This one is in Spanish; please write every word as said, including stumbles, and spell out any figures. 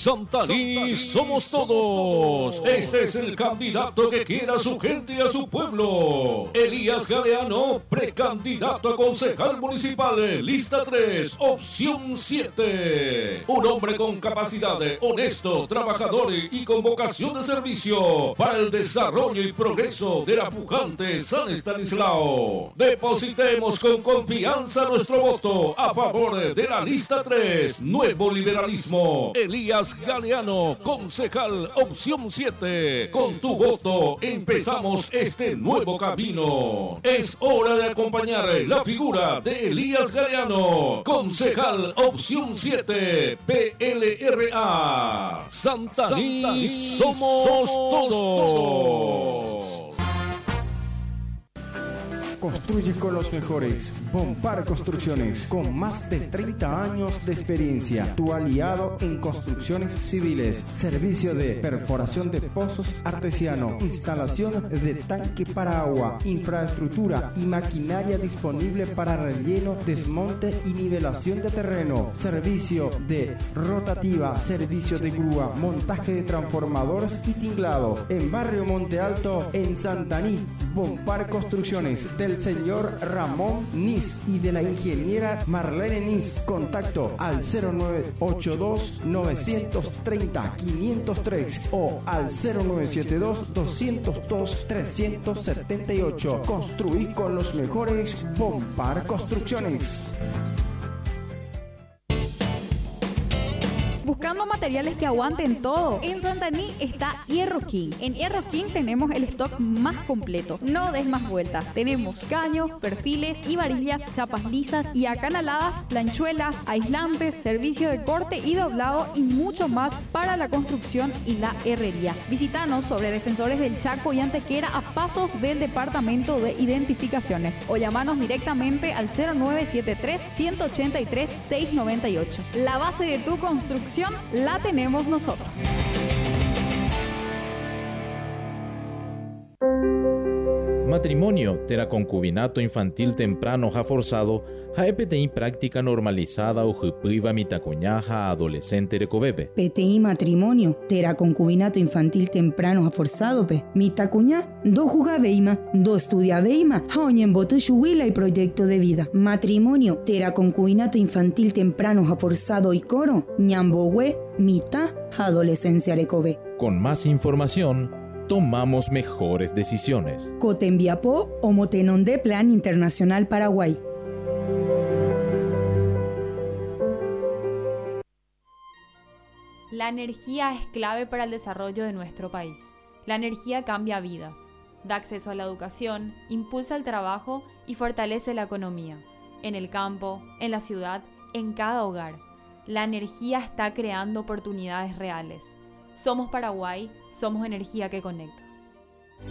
Santaní somos todos. Este es el candidato que quiere a su gente y a su pueblo. Elías Galeano, precandidato a concejal municipal, lista tres, opción siete. Un hombre con capacidad, honesto, trabajador y con vocación de servicio para el desarrollo y progreso de la pujante San Estanislao. Depositemos con confianza nuestro voto a favor de la lista tres, Nuevo Liberalismo. Elías Galeano, concejal, opción siete. Con tu voto empezamos este nuevo camino. Es hora de acompañar la figura de Elías Galeano, concejal, opción siete, P L R A. Santaní, Santaní somos todos. Construye con los mejores. Bompar Construcciones, con más de treinta años de experiencia. Tu aliado en construcciones civiles. Servicio de perforación de pozos artesiano, instalación de tanque para agua, infraestructura y maquinaria disponible para relleno, desmonte y nivelación de terreno. Servicio de rotativa, servicio de grúa, montaje de transformadores y tinglado. En Barrio Monte Alto, en Santaní. Bompar Construcciones, del señor Ramón Nis y de la ingeniera Marlene Nis. Contacto al cero nueve ocho dos, nueve tres cero, cinco cero tres o al cero nueve siete dos, dos cero dos, tres siete ocho. Construir con los mejores. Bompar Construcciones. Buscando materiales que aguanten todo. En Santaní está Hierro King. En Hierro King tenemos el stock más completo. No des más vueltas. Tenemos caños, perfiles y varillas, chapas lisas y acanaladas, planchuelas, aislantes, servicio de corte y doblado y mucho más para la construcción y la herrería. Visítanos sobre Defensores del Chaco y Antequera, a pasos del Departamento de Identificaciones, o llamanos directamente al cero nueve siete tres, uno ocho tres, seis nueve ocho. La base de tu construcción la tenemos nosotros. Matrimonio, tera concubinato infantil temprano ja forzado, ja E P T I práctica normalizada o jupiva mitacuñaja adolescente recobepe. P T I matrimonio, tera concubinato infantil temprano ja forzado pe. Mitacuña, do juga beima, do estudia beima, ja oñen voto shuwila y proyecto de vida. Matrimonio, tera concubinato infantil temprano ja forzado y coro, ñambowe, mita, ja adolescencia recobe. Con más información, tomamos mejores decisiones. Cotembiapó o Motenón de Plan Internacional Paraguay. La energía es clave para el desarrollo de nuestro país. La energía cambia vidas, da acceso a la educación, impulsa el trabajo y fortalece la economía. En el campo, en la ciudad, en cada hogar. La energía está creando oportunidades reales. Somos Paraguay. Somos energía que conecta.